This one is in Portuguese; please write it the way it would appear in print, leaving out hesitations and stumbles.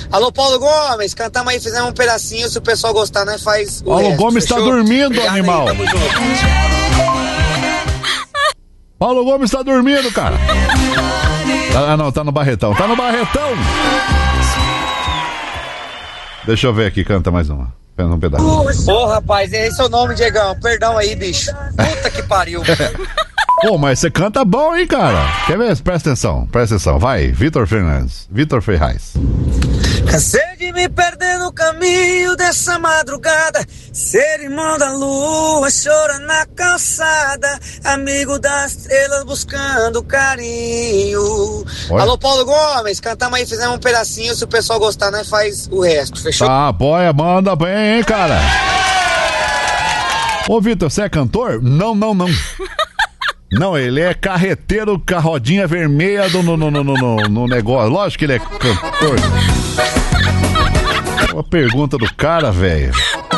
Alô, Paulo Gomes, cantamos aí, fizemos um pedacinho, se o pessoal gostar, nós faz o Paulo resto, Gomes fechou? tá dormindo, Obrigado animal. Aí, tamo junto. Paulo Gomes tá dormindo, cara. Ah, não, tá no Barretão. Tá no Barretão. Deixa eu ver aqui, canta mais uma. Um pedaço. Ô, rapaz, esse é o nome, Diegão. Perdão aí, bicho. Puta que pariu. Pô, mas você canta bom, hein, cara? Quer ver? Presta atenção. Vai, Vitor Fernandes. Vitor Ferraz. Cansei de me perder no caminho dessa madrugada, ser irmão da lua, chora na calçada, amigo das estrelas buscando carinho. Oi? Alô, Paulo Gomes, cantamos aí, fizemos um pedacinho, se o pessoal gostar, nós faz o resto, fechou? Tá, boia, manda bem, hein, cara? Ô, Vitor, você é cantor? Não. Não, ele é carreteiro com a rodinha vermelha no negócio. Lógico que ele é cantor. Uma pergunta do cara, velho.